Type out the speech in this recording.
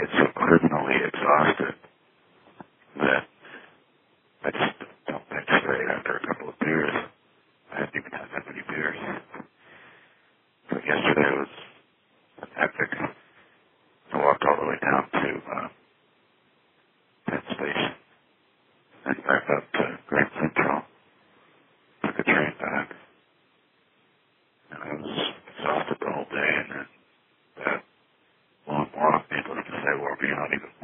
get so criminally exhausted that I just don't think straight after a couple of beers. I hadn't even had that many beers. So yesterday was an epic. I walked all the way down to Penn Station and back up to Grand Central. Took a train back. And I was exhausted the whole day, and then that long walk, needless to say, wore me out even